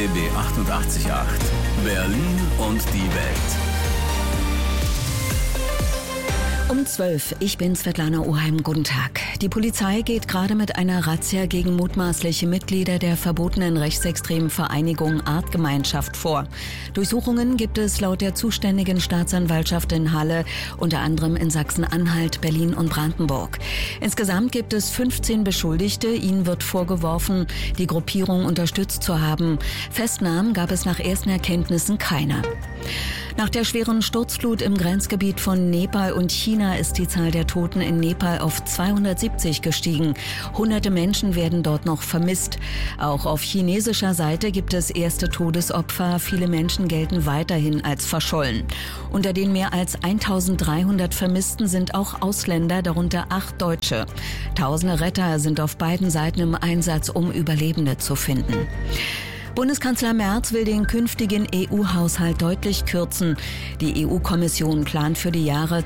RBB 88.8 Berlin und die Welt. Um 12. Ich bin Svetlana Oheim. Guten Tag. Die Polizei geht gerade mit einer Razzia gegen mutmaßliche Mitglieder der verbotenen rechtsextremen Vereinigung Artgemeinschaft vor. Durchsuchungen gibt es laut der zuständigen Staatsanwaltschaft in Halle, unter anderem in Sachsen-Anhalt, Berlin und Brandenburg. Insgesamt gibt es 15 Beschuldigte. Ihnen wird vorgeworfen, die Gruppierung unterstützt zu haben. Festnahmen gab es nach ersten Erkenntnissen keine. Nach der schweren Sturzflut im Grenzgebiet von Nepal und China ist die Zahl der Toten in Nepal auf 270 gestiegen. Hunderte Menschen werden dort noch vermisst. Auch auf chinesischer Seite gibt es erste Todesopfer. Viele Menschen gelten weiterhin als verschollen. Unter den mehr als 1300 Vermissten sind auch Ausländer, darunter 8 Deutsche. Tausende Retter sind auf beiden Seiten im Einsatz, um Überlebende zu finden. Bundeskanzler Merz will den künftigen EU-Haushalt deutlich kürzen. Die EU-Kommission plant für die Jahre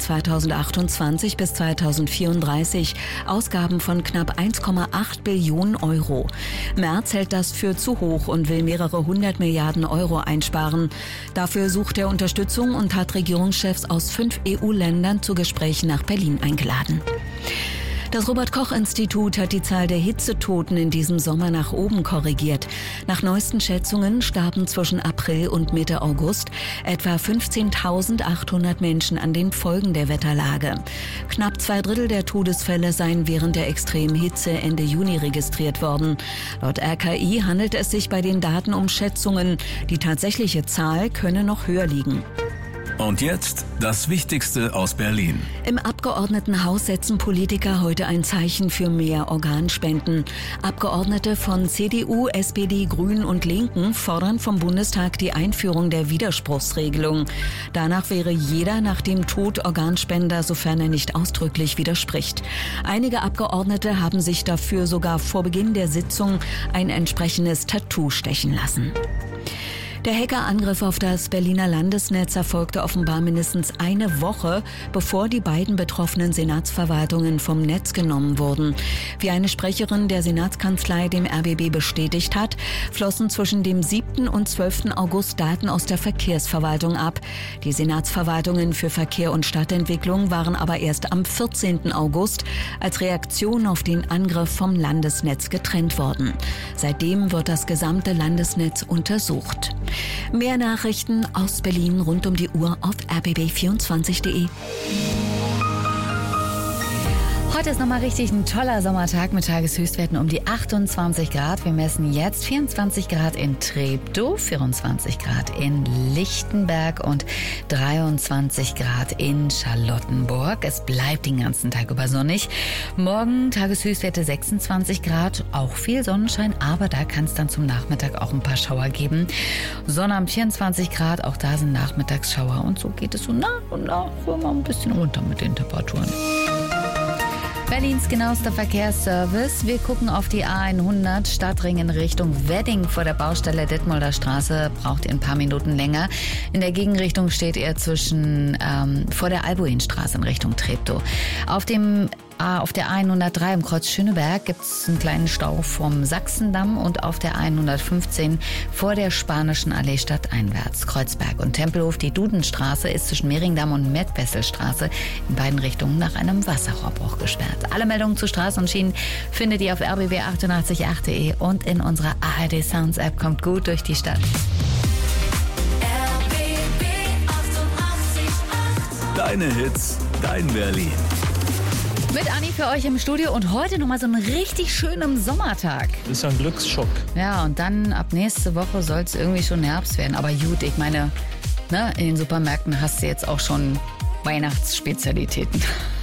2028 bis 2034 Ausgaben von knapp 1,8 Billionen Euro. Merz hält das für zu hoch und will mehrere 100 Milliarden Euro einsparen. Dafür sucht er Unterstützung und hat Regierungschefs aus 5 EU-Ländern zu Gesprächen nach Berlin eingeladen. Das Robert-Koch-Institut hat die Zahl der Hitzetoten in diesem Sommer nach oben korrigiert. Nach neuesten Schätzungen starben zwischen April und Mitte August etwa 15.800 Menschen an den Folgen der Wetterlage. Knapp 2/3 der Todesfälle seien während der extremen Hitze Ende Juni registriert worden. Laut RKI handelt es sich bei den Daten um Schätzungen. Die tatsächliche Zahl könne noch höher liegen. Und jetzt das Wichtigste aus Berlin. Im Abgeordnetenhaus setzen Politiker heute ein Zeichen für mehr Organspenden. Abgeordnete von CDU, SPD, Grünen und Linken fordern vom Bundestag die Einführung der Widerspruchsregelung. Danach wäre jeder nach dem Tod Organspender, sofern er nicht ausdrücklich widerspricht. Einige Abgeordnete haben sich dafür sogar vor Beginn der Sitzung ein entsprechendes Tattoo stechen lassen. Der Hackerangriff auf das Berliner Landesnetz erfolgte offenbar mindestens eine Woche, bevor die beiden betroffenen Senatsverwaltungen vom Netz genommen wurden. Wie eine Sprecherin der Senatskanzlei dem RBB bestätigt hat, flossen zwischen dem 7. und 12. August Daten aus der Verkehrsverwaltung ab. Die Senatsverwaltungen für Verkehr und Stadtentwicklung waren aber erst am 14. August als Reaktion auf den Angriff vom Landesnetz getrennt worden. Seitdem wird das gesamte Landesnetz untersucht. Mehr Nachrichten aus Berlin rund um die Uhr auf rbb24.de. Heute ist nochmal richtig ein toller Sommertag mit Tageshöchstwerten um die 28 Grad. Wir messen jetzt 24 Grad in Treptow, 24 Grad in Lichtenberg und 23 Grad in Charlottenburg. Es bleibt den ganzen Tag über sonnig. Morgen Tageshöchstwerte 26 Grad, auch viel Sonnenschein, aber da kann es dann zum Nachmittag auch ein paar Schauer geben. Sonnabend 24 Grad, auch da sind Nachmittagsschauer und so geht es so nach und nach immer ein bisschen runter mit den Temperaturen. Berlins genauester Verkehrsservice. Wir gucken auf die A100 Stadtring in Richtung Wedding vor der Baustelle Detmolder Straße. Braucht ihr ein paar Minuten länger. In der Gegenrichtung steht ihr vor der Albuinstraße in Richtung Treptow. Auf der A103 im Kreuz Schöneberg gibt es einen kleinen Stau vom Sachsendamm und auf der A115 vor der Spanischen Allee stadteinwärts. Kreuzberg und Tempelhof, die Dudenstraße ist zwischen Mehringdamm und Mettwesselstraße in beiden Richtungen nach einem Wasserrohrbruch gesperrt. Alle Meldungen zu Straßen und Schienen findet ihr auf rbb888.de und in unserer ARD Sounds App. Kommt gut durch die Stadt. RBB 88.8 Deine Hits, dein Berlin. Mit Anni für euch im Studio und heute nochmal so einen richtig schönen Sommertag. Das ist ein Glücksschock. Ja, und dann ab nächste Woche soll es irgendwie schon Herbst werden. Aber gut, ich meine, in den Supermärkten hast du jetzt auch schon Weihnachtsspezialitäten.